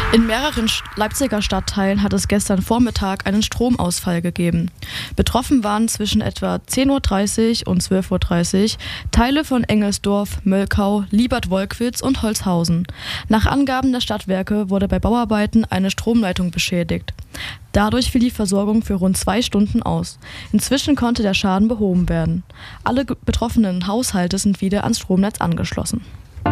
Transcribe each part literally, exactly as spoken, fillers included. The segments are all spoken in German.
In mehreren Leipziger Stadtteilen hat es gestern Vormittag einen Stromausfall gegeben. Betroffen waren zwischen etwa zehn Uhr dreißig und zwölf Uhr dreißig Teile von Engelsdorf, Möllkau, Liebert-Wolkwitz und Holzhausen. Nach Angaben der Stadtwerke wurde bei Bauarbeiten eine Stromleitung beschädigt. Dadurch fiel die Versorgung für rund zwei Stunden aus. Inzwischen konnte der Schaden behoben werden. Alle betroffenen Haushalte sind wieder ans Stromnetz angeschlossen.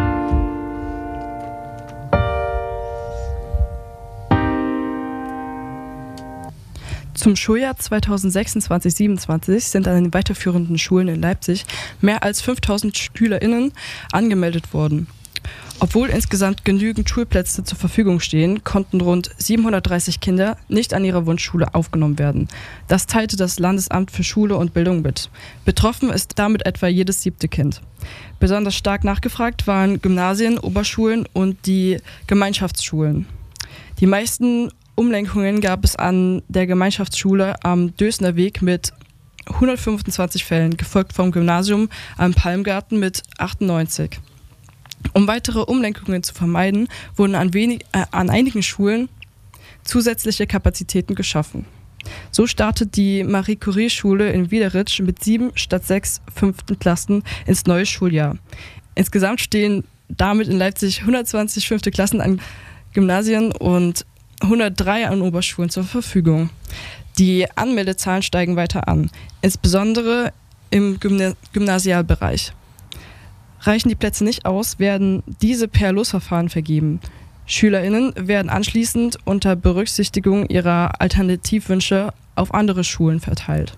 Zum Schuljahr zweitausendsechsundzwanzig siebenundzwanzig sind an den weiterführenden Schulen in Leipzig mehr als fünftausend SchülerInnen angemeldet worden. Obwohl insgesamt genügend Schulplätze zur Verfügung stehen, konnten rund siebenhundertdreißig Kinder nicht an ihrer Wunschschule aufgenommen werden. Das teilte das Landesamt für Schule und Bildung mit. Betroffen ist damit etwa jedes siebte Kind. Besonders stark nachgefragt waren Gymnasien, Oberschulen und die Gemeinschaftsschulen. Die meisten Umlenkungen gab es an der Gemeinschaftsschule am Dösner Weg mit hundertfünfundzwanzig Fällen, gefolgt vom Gymnasium am Palmgarten mit achtundneunzig. Um weitere Umlenkungen zu vermeiden, wurden an, wenig, äh, an einigen Schulen zusätzliche Kapazitäten geschaffen. So startet die Marie-Curie-Schule in Wiederitsch mit sieben statt sechs fünften Klassen ins neue Schuljahr. Insgesamt stehen damit in Leipzig hundertzwanzig fünfte Klassen an Gymnasien und hundertdrei an Oberschulen zur Verfügung. Die Anmeldezahlen steigen weiter an, insbesondere im Gymna- Gymnasialbereich. Reichen die Plätze nicht aus, werden diese per Losverfahren vergeben. SchülerInnen werden anschließend unter Berücksichtigung ihrer Alternativwünsche auf andere Schulen verteilt.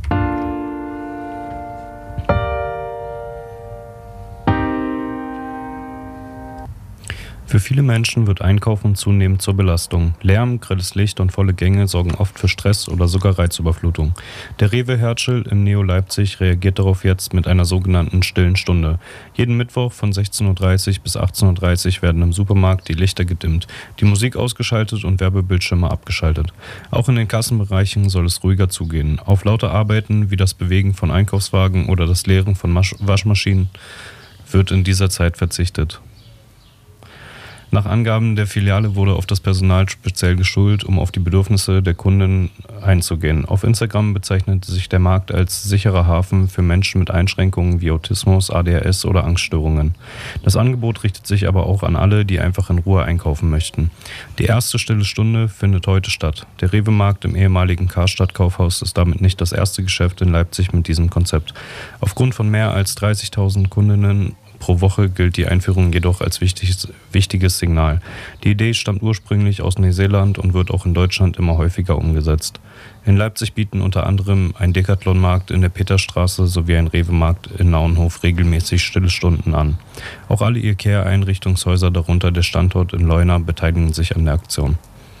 Für viele Menschen wird Einkaufen zunehmend zur Belastung. Lärm, grelles Licht und volle Gänge sorgen oft für Stress oder sogar Reizüberflutung. Der Rewe Hertschel im Neo Leipzig reagiert darauf jetzt mit einer sogenannten stillen Stunde. Jeden Mittwoch von sechzehn Uhr dreißig bis achtzehn Uhr dreißig werden im Supermarkt die Lichter gedimmt, die Musik ausgeschaltet und Werbebildschirme abgeschaltet. Auch in den Kassenbereichen soll es ruhiger zugehen. Auf laute Arbeiten wie das Bewegen von Einkaufswagen oder das Leeren von Masch- Waschmaschinen wird in dieser Zeit verzichtet. Nach Angaben der Filiale wurde auf das Personal speziell geschult, um auf die Bedürfnisse der Kunden einzugehen. Auf Instagram bezeichnete sich der Markt als sicherer Hafen für Menschen mit Einschränkungen wie Autismus, A D H S oder Angststörungen. Das Angebot richtet sich aber auch an alle, die einfach in Ruhe einkaufen möchten. Die erste stille Stunde findet heute statt. Der Rewe-Markt im ehemaligen Karstadt-Kaufhaus ist damit nicht das erste Geschäft in Leipzig mit diesem Konzept. Aufgrund von mehr als dreißigtausend Kundinnen pro Woche gilt die Einführung jedoch als wichtiges, wichtiges Signal. Die Idee stammt ursprünglich aus Neuseeland und wird auch in Deutschland immer häufiger umgesetzt. In Leipzig bieten unter anderem ein Decathlon-Markt in der Peterstraße sowie ein Rewe-Markt in Nauenhof regelmäßig stille Stunden an. Auch alle IKEA-Einrichtungshäuser, darunter der Standort in Leuna, beteiligen sich an der Aktion.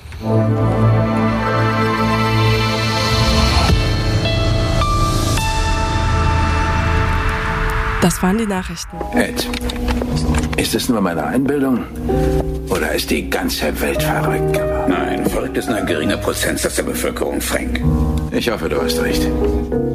Das waren die Nachrichten. Ed, ist es nur meine Einbildung? Oder ist die ganze Welt verrückt geworden? Nein, verrückt ist nur ein geringer Prozentsatz der Bevölkerung, Frank. Ich hoffe, du hast recht.